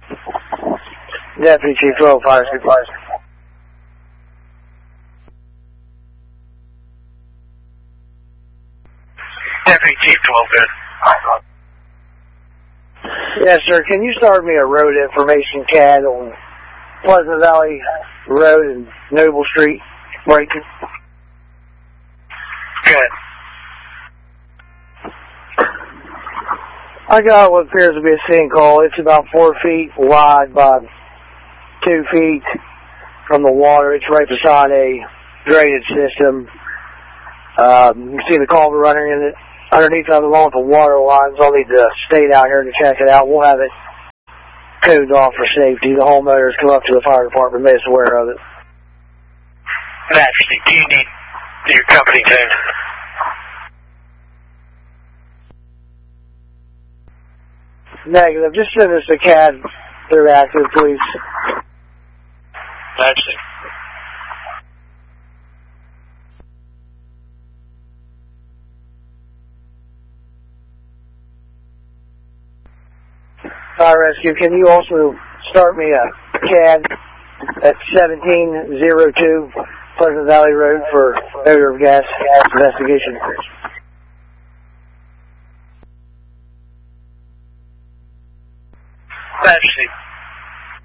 Deputy Chief 12, Fire Supervisor. Deputy Chief 12, good. Yes, sir. Can you start me a road information CAD on Pleasant Valley Road and Noble Street, Brighton? Good. I got what appears to be a sinkhole. It's about 4 feet wide by 2 feet from the water. It's right beside a drainage system. You can see the culvert running in it. Underneath that, along with the water lines, I'll need the state out here to check it out. We'll have it coded off for safety. The homeowners come up to the fire department, made us aware of it. Naturally, do you need your company to? Negative. Just send us a CAD through active, please. Naturally. Fire Rescue, can you also start me a CAD at 1702 Pleasant Valley Road for odor of gas investigation?